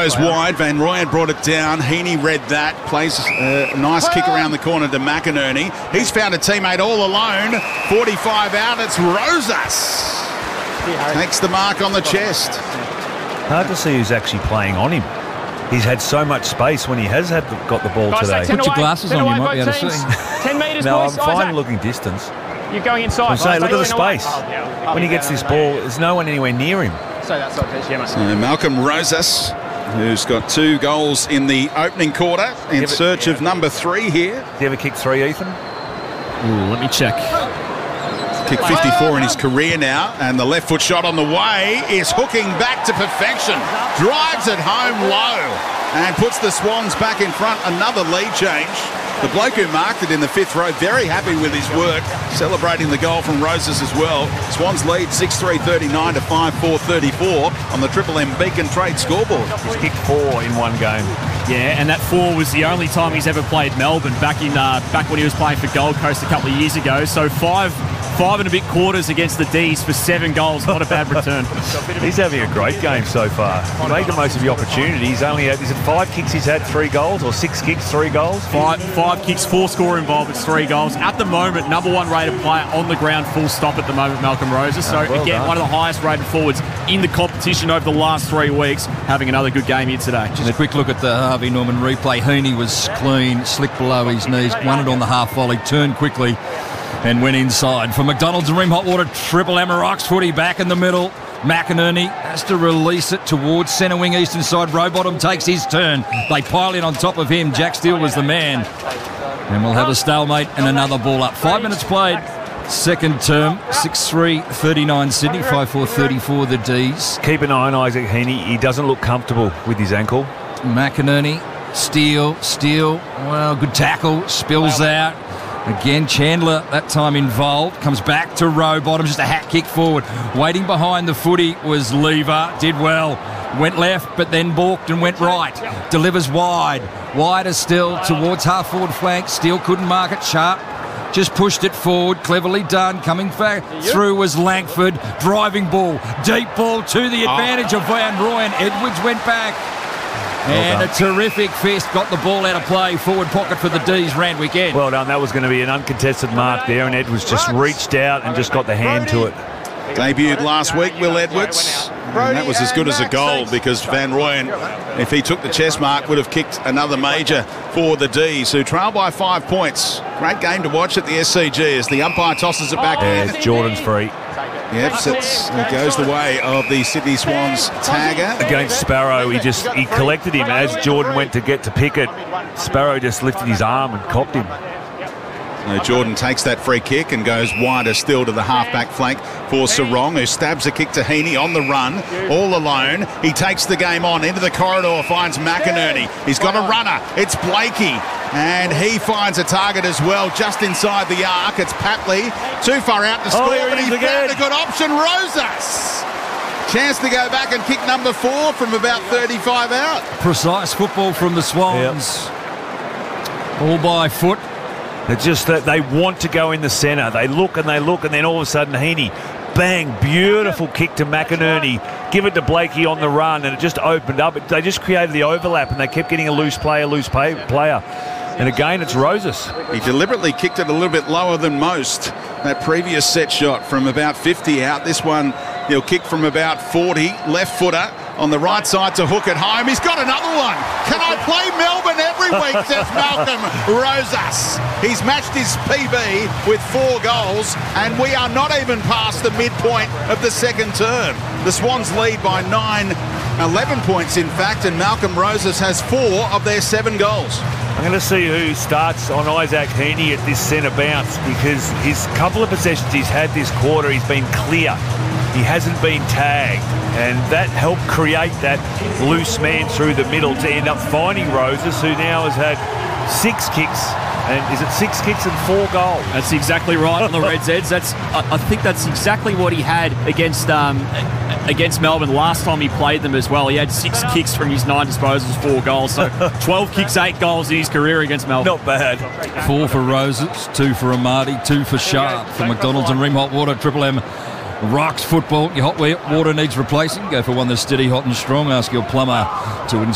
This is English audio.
goes wide. Van Rooyen brought it down. Heaney read that. Plays a nice kick around the corner to McInerney. He's found a teammate all alone. 45 out. It's Rosas. Takes the mark on the chest. Hard to see who's actually playing on him. He's had so much space when he has got the ball today. Put your glasses on, you might be able to see. 10 metres, no, boys. I'm fine looking distance. You're going inside. I'm saying, look at the space. When he gets this ball, there's no one anywhere near him. Malcolm Rosas, who's got 2 goals in the opening quarter, in search of number 3 here. Did you ever kick 3, Ethan? Ooh, let me check. Kicked 54 in his career now, and the left foot shot on the way is hooking back to perfection. Drives it home low and puts the Swans back in front. Another lead change. The bloke who marked it in the 5th row, very happy with his work, celebrating the goal from Rosas as well. Swans lead 6-3-39 to 5-4-34 on the Triple M Beacon Trade scoreboard. He's kicked 4 in one game. Yeah, and that 4 was the only time he's ever played Melbourne back when he was playing for Gold Coast a couple of years ago. So 5 and a bit quarters against the D's for 7 goals. Not a bad return. He's having a great game so far. He made the most of the opportunity. He's only had, is it 5 kicks he's had 3 goals, or 6 kicks 3 goals? 5 kicks, 4 score involvements, 3 goals. At the moment, number 1 rated player on the ground, full stop at the moment, Malcolm Rosas. So again, one of the highest rated forwards in the competition over the last 3 weeks, having another good game here today. Just a quick look at the Harvey Norman replay. Heaney was clean, slicked below his knees, won it on the half volley, turned quickly and went inside. For McDonald's and Ream Hot Water, Triple M rocks footy back in the middle. McInerney has to release it towards centre wing eastern side. Rowbottom takes his turn. They pile in on top of him. Jack Steele was the man. And we'll have a stalemate and another ball up. 5 minutes played. Second term, 6-3-39 Sydney, 5-4-34 the D's. Keep an eye on Isaac Heaney. He doesn't look comfortable with his ankle. McInerney, Steele, well, good tackle, spills out. Again, Chandler, that time involved, comes back to Rowbottom, just a hat kick forward. Waiting behind the footy was Lever, did well. Went left, but then balked and went right. Delivers wide. Wider still towards half-forward flank. Steele couldn't mark it. Sharp just pushed it forward. Cleverly done. Coming back through was Langford. Driving ball. Deep ball to the advantage of Van Rooyen. Edwards went back. And a terrific fist, got the ball out of play, forward pocket for the D's, Randwick end. Well done, that was going to be an uncontested mark there, and Edwards just reached out and just got the hand to it. Debuted last week, Will Edwards, and that was as good as a goal, because Van Rooyen, if he took the chest mark, would have kicked another major for the D's, who trail by 5 points. Great game to watch at the SCG as the umpire tosses it back in. Jordan's free. Yep, it goes the way of the Sydney Swans tagger. Against Sparrow, he collected him as Jordan went to get to pick it. Sparrow just lifted his arm and copped him. So Jordan takes that free kick and goes wider still to the half-back flank for Sarong, who stabs a kick to Heaney on the run, all alone. He takes the game on, into the corridor, finds McInerney. He's got a runner. It's Blakey. And he finds a target as well, just inside the arc. It's Papley, too far out to score, but he found a good option. Rosas. Chance to go back and kick number 4 from about 35 out. Precise football from the Swans. Yep. All by foot. It's just that they want to go in the centre. They look, and then all of a sudden Heaney, bang, beautiful kick to McInerney. Give it to Blakey on the run, and it just opened up. They just created the overlap, and they kept getting a loose player. And again, it's Rosas. He deliberately kicked it a little bit lower than most. That previous set shot from about 50 out. This one, he'll kick from about 40. Left footer on the right side to hook it home. He's got another one. Can I play Melbourne every week, says Malcolm Rosas. He's matched his PB with 4 goals, and we are not even past the midpoint of the second term. The Swans lead by 11 points, in fact, and Malcolm Rosas has 4 of their 7 goals. I'm going to see who starts on Isaac Heaney at this centre bounce, because his couple of possessions he's had this quarter, he's been clear. He hasn't been tagged, and that helped create that loose man through the middle to end up finding Rosas, who now has had 6 kicks. And is it 6 kicks and 4 goals? That's exactly right on the Reds' Eds. I think that's exactly what he had against Melbourne last time he played them as well. He had 6 kicks from his 9 disposals, 4 goals. So 12 kicks, 8 goals in his career against Melbourne. Not bad. 4 for Rosas, 2 for Amati, 2 for Sharp. For McDonald's and Ream Hot Water, Triple M rocks football. Your hot water needs replacing. Go for one that's steady, hot and strong. Ask your plumber to